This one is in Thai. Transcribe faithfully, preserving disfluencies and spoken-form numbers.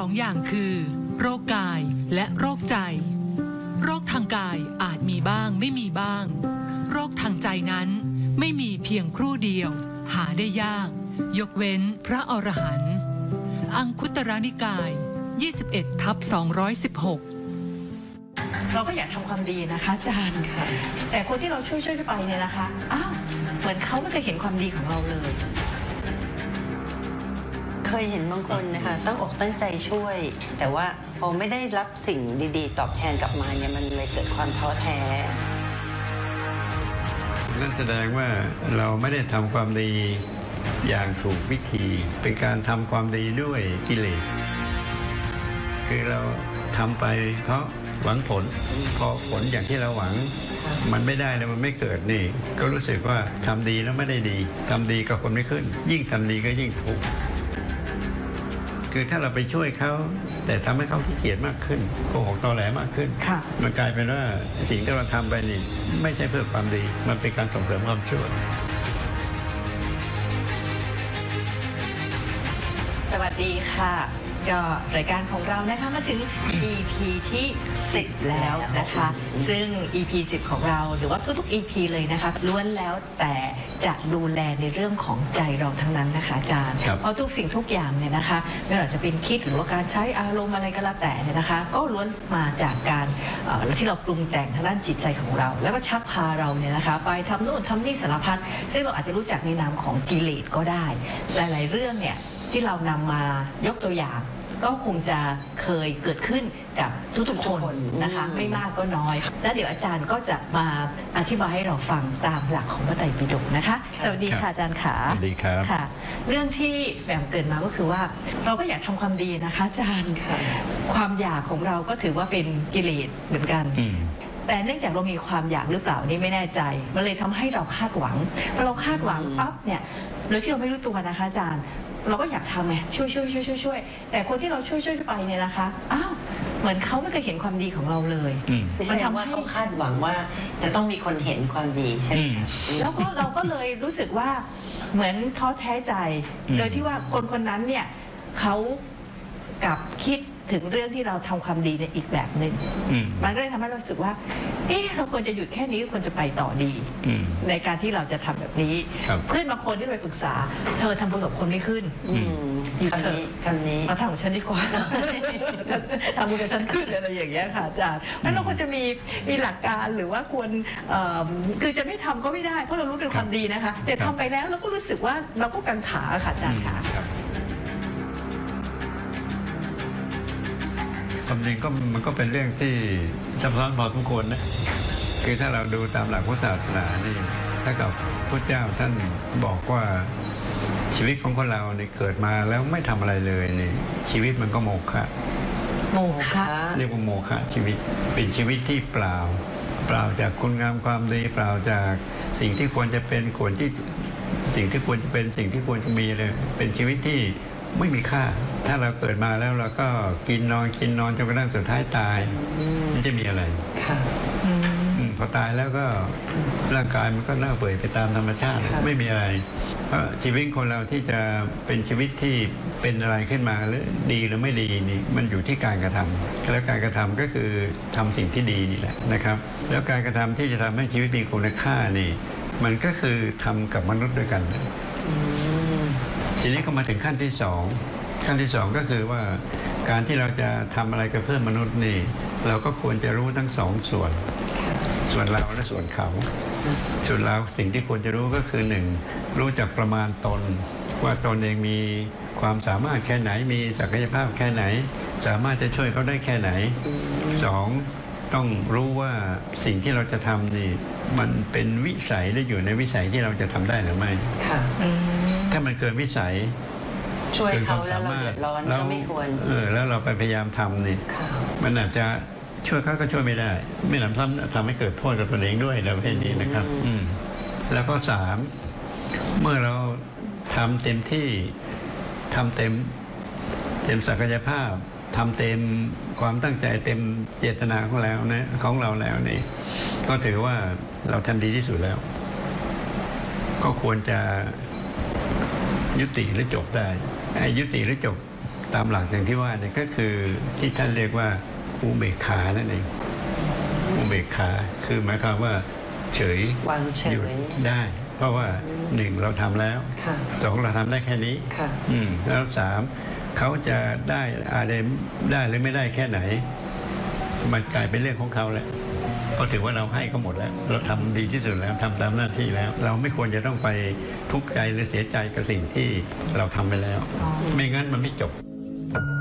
องอย่างคือโรคกายและโรคใจโรคทางกายอาจมีบ้างไม่มีบ้างโรคทางใจนั้นไม่มีเพียงครู่เดียวหาได้ยากยกเว้นพระอรหันต์อังคุตรนิกาย ยี่สิบเอ็ด ทับ สองร้อยสิบหกเราก็อยากทำความดีนะคะอาจารย์ค่ะแต่คนที่เราช่วยช่วยไปเนี่ยนะคะอ้าวเหมือนเขาไม่เคยเห็นความดีของเราเลยเคยเห็นบางคนนะคะตั้งอกตั้งใจช่วยแต่ว่าพอไม่ได้รับสิ่งดีๆตอบแทนกลับมาเนี่ยมันเลยเกิดความท้อแท้นั่นแสดงว่าเราไม่ได้ทำความดีอย่างถูกวิธีเป็นการทำความดีด้วยกิเลสคือเราทำไปเพราะหวังผลพอผลอย่างที่เราหวังมันไม่ได้แล้วมันไม่เกิดนี่ก็รู้สึกว่าทำดีแล้วไม่ได้ดีทำดีกับคนไม่ขึ้นยิ่งทำดีก็ยิ่งทุกข์คือถ้าเราไปช่วยเขาแต่ทำให้เขาขี้เกียจมากขึ้นโกหกตอแหลมากขึ้นมันกลายเป็นว่าสิ่งที่เราทำไปนี่ไม่ใช่เพื่อความดีมันเป็นการส่งเสริมความชั่วสวัสดีค่ะก็รายการของเรานะคะมาถึง อี พี ที่สิบแล้วนะคะซึ่ง อี พี สิบของเราหรือว่าทุกๆ อี พี เลยนะคะล้วนแล้วแต่จะดูแลในเรื่องของใจเราทั้งนั้นนะคะอาจารย์เพราะทุกสิ่งทุกอย่างเนี่ยนะคะไม่ว่าจะเป็นคิดหรือว่าการใช้อารมณ์อะไรก็แล้วแต่เนี่ยนะคะก็ล้วนมาจากการที่เราปรุงแต่งทางด้านจิตใจของเราแล้วก็ชักพาเราเนี่ยนะคะไปทำโน่นทำนี่สารพัดซึ่งเราอาจจะรู้จักในนามของกิเลสก็ได้หลายๆเรื่องเนี่ยที่เรานำมายกตัวอย่างก็คงจะเคยเกิดขึ้นกับทุกๆคนนะคะไม่มากก็น้อยแล้วเดี๋ยวอาจารย์ก็จะมาอธิบายให้เราฟังตามหลักของพระไตรปิฎกนะคะสวัสดีค่ะอาจารย์ขาสวัสดีครับค่ะเรื่องที่แบ่งเกริ่นมาก็คือว่าเราก็อยากทำความดีนะคะอาจารย์ค่ะความอยากของเราก็ถือว่าเป็นกิเลสเหมือนกันแต่เนื่องจากเรามีความอยากหรือเปล่านี่ไม่แน่ใจมันเลยทำให้เราคาดหวังพอเราคาดหวังปั๊บเนี่ยโดยที่เราไม่รู้ตัวนะคะอาจารย์เราก็อยากทำไงช่วยช่วยช่วยช่วยช่วยแต่คนที่เราช่วยช่วยไปเนี่ยนะคะอ้าวเหมือนเขาไม่เคยเห็นความดีของเราเลยมันทำว่าเขาคาดหวังว่าจะต้องมีคนเห็นความดีใช่ไหมแล้วก็เราก็เลยรู้สึกว่าเหมือนท้อแท้ใจโดยที่ว่าคนคนนั้นเนี่ยเขากลับคิดถึงเรื่องที่เราทำความดีในอีกแบบหนึ่งมันก็เลยทำให้เราสึกว่าเออเราควรจะหยุดแค่นี้ควรจะไปต่อดีในการที่เราจะทำแบบนี้เพื่อนบางคนที่ไปปรึกษาเธอทำบุญกับคนไม่ขึ้นหยุดเถอะคำนี้มาทำของฉันดีกว่าทำบุญกับฉันขึ้นอะไรอย่างเงี้ยค่ะอาจารย์งั้นเราควรจะมีมีหลักการหรือว่าควรคือจะไม่ทำก็ไม่ได้เพราะเรารู้เป็นความดีนะคะแต่ทำไปแล้วเราก็รู้สึกว่าเราก็กังขาค่ะอาจารย์ค่ะความจริงก็มันก็เป็นเรื่องที่ซับซ้อนพอทุกคนนะคือถ้าเราดูตามหลักพุทธศาสนานี่ถ้ากับพระเจ้าท่านบอกว่าชีวิตของคนเราเนี่ยเกิดมาแล้วไม่ทำอะไรเลยนี่ชีวิตมันก็โมฆะโมฆะเรียกว่าโมฆะชีวิตเป็นชีวิตที่เปล่าเปล่าจากคุณงามความดีเปล่าจากสิ่งที่ควรจะเป็นควรที่สิ่งที่ควรจะเป็นสิ่งที่ควรจะมีเลยเป็นชีวิตที่ไม่มีค่าถ้าเราเกิดมาแล้วเราก็กินนอนกินนอนจนกระทั่งสุดท้ายตายมันจะมีอะไรพอตายแล้วก็ร่างกายมันก็เน่าเปื่อยไปตามธรรมชาติไม่มีอะไรเพราะชีวิตคนเราที่จะเป็นชีวิตที่เป็นอะไรขึ้นมาหรือดีหรือไม่ดีนี่มันอยู่ที่การกระทำแล้วการกระทำก็คือทำสิ่งที่ดีนี่แหละนะครับแล้วการกระทำที่จะทำให้ชีวิตมีคุณค่านี่มันก็คือทำกับมนุษย์ด้วยกันทีนี้ก็มาถึงขั้นที่สองขั้นที่สองก็คือว่าการที่เราจะทำอะไรกับเพื่อนมนุษย์นี่เราก็ควรจะรู้ทั้งสองส่วนส่วนเราและส่วนเขาส่วนเราสิ่งที่ควรจะรู้ก็คือหนึ่งรู้จักประมาณตนว่าตนเองมีความสามารถแค่ไหนมีศักยภาพแค่ไหนสามารถจะช่วยเขาได้แค่ไหนสองต้องรู้ว่าสิ่งที่เราจะทำนี่มันเป็นวิสัยหรืออยู่ในวิสัยที่เราจะทำได้หรือไม่ถ้ามันเกินวิสัยช่วยเขาแล้วเราเดือดร้อนก็ไม่ควรเออแล้วเราไปพยายามทำนี่มันอาจจะช่วยเขาก็ช่วยไม่ได้ไม่นำซ้ำทำให้เกิดโทษกับตัวเองด้วยในประเภทนี้นะครับอืมแล้วก็สามเมื่อเราทำเต็มที่ทำเต็มเต็มศักยภาพทำเต็มความตั้งใจเต็มเจตนาของเรานะของเราแล้วนี่ก็ถือว่าเราทำดีที่สุดแล้วก็ควรจะยุติหรือจบได้ไอ้ยุติหรือจบตามหลักอย่างที่ว่าเนี่ยก็คือที่ท่านเรียกว่าอุเบกขานั่นเองอุเบกขาคือหมายความว่าเฉยวางเฉยหยุดได้ เพราะว่าหนึ่งเราทำแล้วค่ะสองเราทำได้แค่นี้ค่ะอืมแล้วสามเขาจะได้อะไรได้หรือไม่ได้แค่ไหน มันกลายเป็นเรื่องของเขาแล้วเพราะถือว่าเราให้เขาหมดแล้ว เราทำดีที่สุดแล้วทำตามหน้าที่แล้ว เราไม่ควรจะต้องไปทุกข์ใจหรือเสียใจกับสิ่งที่เราทำไปแล้ว ไม่งั้นมันไม่จบ